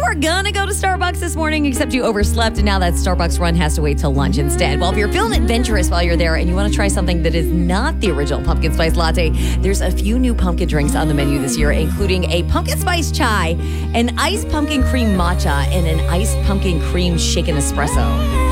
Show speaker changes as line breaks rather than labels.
were gonna go to Starbucks this morning, except you overslept, and now that Starbucks run has to wait till lunch instead. Well, if you're feeling adventurous while you're there and you want to try something that is not the original pumpkin spice latte, there's a few new pumpkin drinks on the menu this year, including a pumpkin spice chai, an iced pumpkin cream matcha, and an iced pumpkin cream shaken espresso.